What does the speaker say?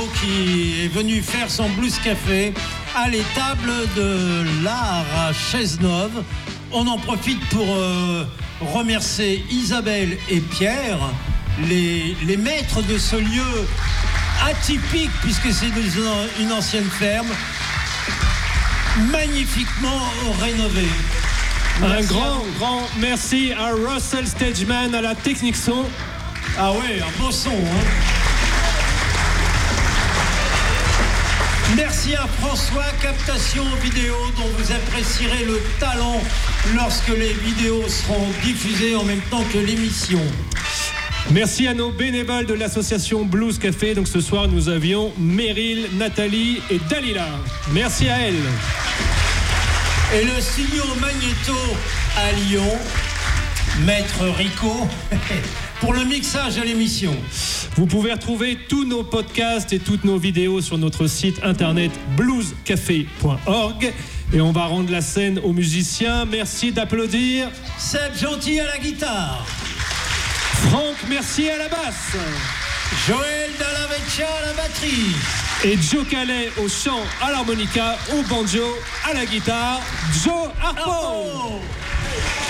qui est venu faire son Blues Café à l'étable de l'art à Chaiseneuve. On en profite pour remercier Isabelle et Pierre, les maîtres de ce lieu atypique, puisque c'est une ancienne ferme, magnifiquement rénovée. Un grand merci à Russell Stageman à la technique son. Ah ouais, un beau son, hein. Merci à François, captation vidéo, dont vous apprécierez le talent lorsque les vidéos seront diffusées en même temps que l'émission. Merci à nos bénévoles de l'association Blues Café. Donc ce soir, nous avions Meryl, Nathalie et Dalila. Merci à elles. Et le studio Magnéto à Lyon, Maître Rico, pour le mixage de l'émission. Vous pouvez retrouver tous nos podcasts et toutes nos vidéos sur notre site internet bluescafé.org. Et on va rendre la scène aux musiciens. Merci d'applaudir Seb Gentil à la guitare, Franck Mercier à la basse, Joël Dallavecchia à la batterie et Joe Calais au chant, à l'harmonica, au banjo, à la guitare, Joe Harpo.